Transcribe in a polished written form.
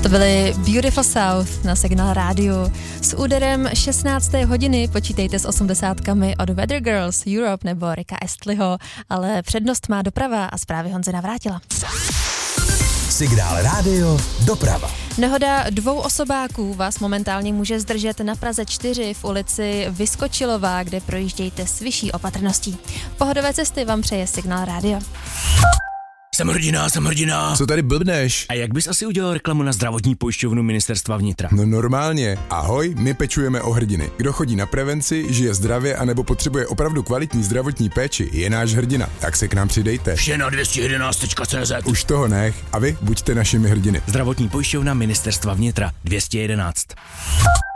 To byly Beautiful South na Signál rádiu. S úderem 16. hodiny počítejte s 80kami od Weather Girls, Europe nebo Ricka Astleyho, ale přednost má doprava a zprávy Honzy Navrátila. Signál rádio, doprava. Nehoda 2 osobáků vás momentálně může zdržet na Praze 4 v ulici Vyskočilová, kde projíždějte s vyšší opatrností. Pohodové cesty vám přeje Signál rádio. Jsem hrdina. Co tady blbneš? A jak bys asi udělal reklamu na zdravotní pojišťovnu Ministerstva vnitra? No normálně. Ahoj, my pečujeme o hrdiny. Kdo chodí na prevenci, žije zdravě anebo potřebuje opravdu kvalitní zdravotní péči, je náš hrdina. Tak se k nám přidejte. Vše na 211.cz. Už toho nech a vy buďte našimi hrdiny. Zdravotní pojišťovna Ministerstva vnitra 211.